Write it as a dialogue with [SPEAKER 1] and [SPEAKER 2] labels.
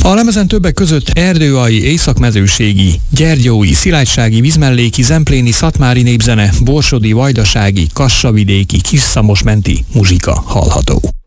[SPEAKER 1] A lemezen többek között erdőalji, északmezőségi, gyergyói, szilágysági, vízmelléki, zempléni, szatmári népzene, borsodi, vajdasági, kassavidéki, kisszamosmenti muzsika hallható.